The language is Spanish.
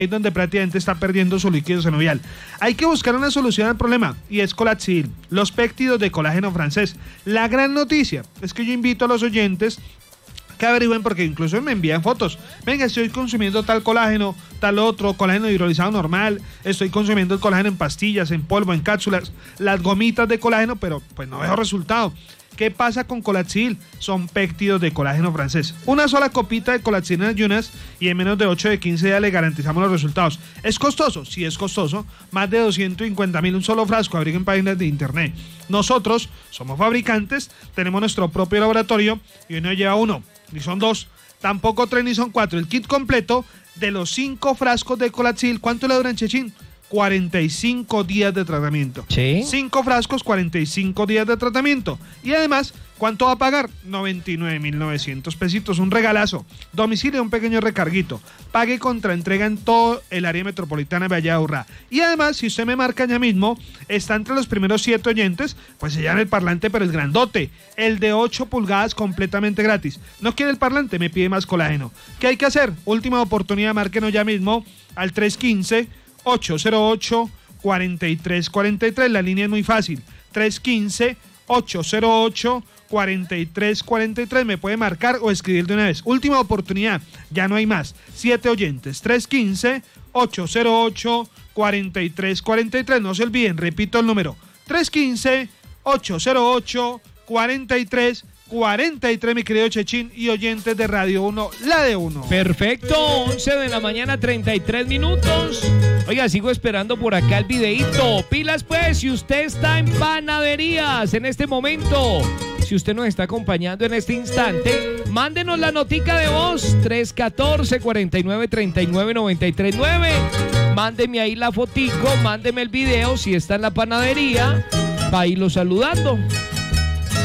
es donde prácticamente está perdiendo su líquido sinovial. Hay que buscar una solución al problema y es Coladsil, los péptidos de colágeno francés. La gran noticia es que yo invito a los oyentes que averigüen, porque incluso me envían fotos. Venga, estoy consumiendo tal colágeno, tal otro, colágeno hidrolizado normal, estoy consumiendo el colágeno en pastillas, en polvo, en cápsulas, las gomitas de colágeno, pero pues no veo resultado. ¿Qué pasa con Coladsil? Son péptidos de colágeno francés. Una sola copita de Coladsil en ayunas y en menos de 8 de 15 días le garantizamos los resultados. ¿Es costoso? Sí, es costoso. Más de 250.000 un solo frasco. Averigüen páginas de internet. Nosotros somos fabricantes, tenemos nuestro propio laboratorio y hoy no lleva uno, ni son dos, tampoco tres, ni son cuatro. El kit completo de los 5 frascos de Coladsil, ¿cuánto le duran, Chechín? 45 días de tratamiento. ¿Sí? 5 frascos, 45 días de tratamiento. Y además, ¿cuánto va a pagar? 99.900 pesitos, un regalazo. Domicilio, un pequeño recarguito. Pague contra entrega en todo el área metropolitana de Valle de Aburrá. Y además, si usted me marca ya mismo, está entre los primeros 7 oyentes, pues se llama el parlante, pero el grandote, el de 8 pulgadas completamente gratis. ¿No quiere el parlante? Me pide más colágeno. ¿Qué hay que hacer? Última oportunidad, márquenos ya mismo al 315-808-4343. La línea es muy fácil. 315-808-4343. Me puede marcar o escribir de una vez. Última oportunidad. Ya no hay más. 7 oyentes. 315-808-4343. No se olviden. Repito el número. 315-808-4343, mi querido Chechín y oyentes de Radio 1, la de 1. Perfecto, 11 de la mañana, 33 minutos. Oiga, sigo esperando por acá el videíto. Pilas pues, si usted está en panaderías en este momento, si usted nos está acompañando en este instante, mándenos la notica de voz, 314-4939-939. Mándeme ahí la fotico, mándeme el video si está en la panadería, va a irlo saludando.